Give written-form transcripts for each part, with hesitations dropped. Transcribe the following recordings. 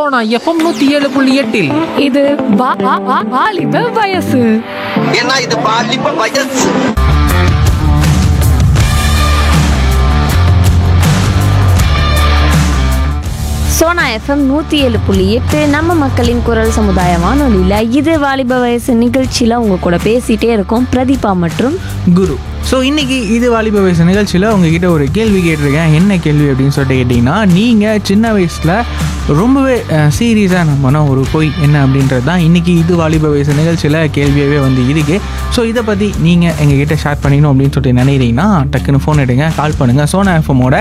Sona FM 107.8 இது வாலிப வயசு. ஏன்னா இது பாலிப்ப வயசு. சோனா எஃப்எம் 107.8 நம்ம மக்களின் குரல் சமுதாய வானொலியில் இது வாலிப வயசு நிகழ்ச்சியில் உங்க கூட பேசிகிட்டே இருக்கோம் பிரதீபா மற்றும் குரு. ஸோ இன்றைக்கி இது வாலிப வயசு நிகழ்ச்சியில் உங்ககிட்ட ஒரு கேள்வி கேட்டிருக்கேன். என்ன கேள்வி அப்படின்னு சொல்லிட்டு கேட்டிங்கன்னா, நீங்கள் சின்ன வயசில் ரொம்பவே சீரியஸாக நம்பின ஒரு பொய் என்ன அப்படின்றது தான் இன்றைக்கி இது வாலிப வயசு நிகழ்ச்சியில் கேள்வியாகவே வந்து இருக்குது. ஸோ இதை பற்றி நீங்கள் எங்ககிட்ட ஷேர் பண்ணிக்கணும் அப்படின்னு சொல்லிட்டு நினைக்கிறீங்கன்னா டக்குன்னு ஃபோன் எடுங்க, கால் பண்ணுங்கள். சோனா எஃப்எம்மோட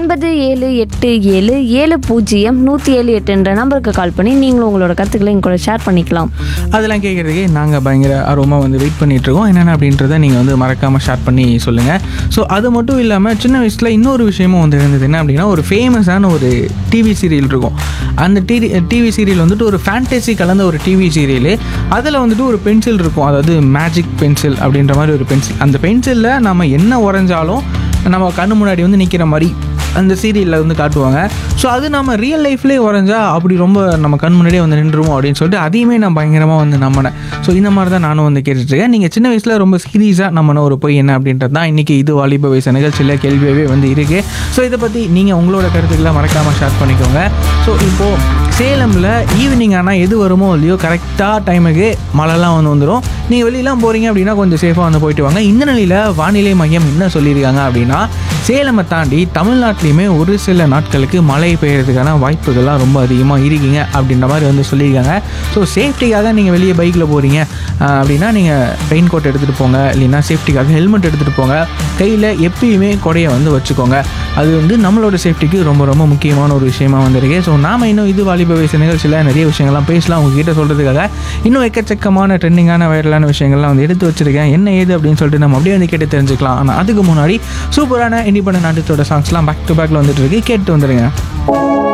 9787070178 நம்பருக்கு கால் பண்ணி நீங்களும் உங்களோட கருத்துக்களை எங்க கூட ஷேர் பண்ணிக்கலாம். அதெல்லாம் கேட்குறதுக்கே நாங்கள் பயங்கர ஆர்வமாக வந்து வெயிட் பண்ணிகிட்ருக்கோம். என்னென்ன அப்படின்றத நீங்கள் வந்து மறக்காமல் ஷேர் பண்ணி சொல்லுங்கள். ஸோ அது மட்டும் இல்லாமல் சின்ன வயசில் இன்னொரு விஷயமும் வந்து இருந்தது. என்ன அப்படின்னா, ஒரு ஃபேமஸான ஒரு டிவி சீரியல் இருக்கும். அந்த டிவி சீரியல் வந்துட்டு ஒரு ஃபேண்டசி கலந்த ஒரு டிவி சீரியலு. அதில் வந்துட்டு ஒரு பென்சில் இருக்கும், அதாவது மேஜிக் பென்சில் அப்படின்ற மாதிரி ஒரு பென்சில். அந்த பென்சிலில் நம்ம என்ன உரைஞ்சாலும் நம்ம கண்ணு முன்னாடி வந்து நிற்கிற மாதிரி அந்த சீரியலில் வந்து காட்டுவாங்க. ஸோ அது நம்ம ரியல் லைஃப்லேயே வரைஞ்சா அப்படி ரொம்ப நம்ம கண் முன்னாடியே வந்து நின்றுவோம் அப்படின்னு சொல்லிட்டு அதையுமே நான் பயங்கரமாக வந்து நம்பினேன். ஸோ இந்த மாதிரி தான் நானும் வந்து கேட்டுட்ருக்கேன். நீங்கள் சின்ன வயசில் ரொம்ப சீரியஸாக நம்பின ஒரு பொய் என்ன அப்படின்றது தான் இன்றைக்கி இது வாலிப வயசு நிகழ்ச்சியில் கேள்வியாகவே வந்து இருக்குது. ஸோ இதை பற்றி நீங்கள் உங்களோட கருத்துக்களை மறக்காமல் ஷேர் பண்ணிக்கோங்க. ஸோ இப்போது சேலமில் ஈவினிங் ஆனால் எது வருமோ இல்லையோ கரெக்டாக டைமுக்கு மழைலாம் வந்து வந்துடும். நீங்கள் வெளியெலாம் போகிறீங்க அப்படின்னா கொஞ்சம் சேஃபாக வந்து போயிட்டு வாங்க. இந்த நிலையில் வானிலை மையம் என்ன சொல்லியிருக்காங்க அப்படின்னா, சேலமை தாண்டி தமிழ்நாட்டிலையுமே ஒரு சில நாட்களுக்கு மழை பெய்யறதுக்கான வாய்ப்புகள்லாம் ரொம்ப அதிகமாக இருக்குங்க அப்படின்ற மாதிரி வந்து சொல்லியிருக்காங்க. ஸோ சேஃப்டிக்காக நீங்கள் வெளியே பைக்கில் போகிறீங்க அப்படின்னா நீங்கள் ரெயின் கோட் எடுத்துகிட்டு போங்க, இல்லைன்னா சேஃப்டிக்காக ஹெல்மெட் எடுத்துகிட்டு போங்க. கையில் எப்பயுமே கொடையை வந்து வச்சுக்கோங்க. அது வந்து நம்மளோட சேஃப்டிக்கு ரொம்ப ரொம்ப முக்கியமான ஒரு விஷயமா வந்திருக்கு. ஸோ நாம் இன்னும் இது வாலிப வயசு நிகழ்ச்சியில் நிறைய விஷயங்கள்லாம் பேசலாம் உங்ககிட்ட சொல்கிறதுக்காக. இன்னும் எக்கச்சக்கமான ட்ரெண்டிங்கான வைரலான விஷயங்கள்லாம் வந்து எடுத்து வச்சுருக்கேன். என்ன ஏது அப்படின்னு சொல்லிட்டு நம்ம அப்படியே வந்து கேட்டு தெரிஞ்சுக்கலாம். ஆனால் அதுக்கு முன்னாடி சூப்பரான இண்டிபெண்டன்ட் ஆர்டிஸ்டோட சாங்ஸ்லாம் பேக் டு பேக்கில் வந்துட்டு இருக்கு, கேட்டு வந்துடுங்க.